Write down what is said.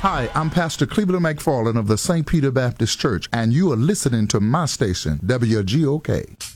Hi, I'm Pastor Cleveland McFarland of the St. Peter Baptist Church, and you are listening to my station, WGOK.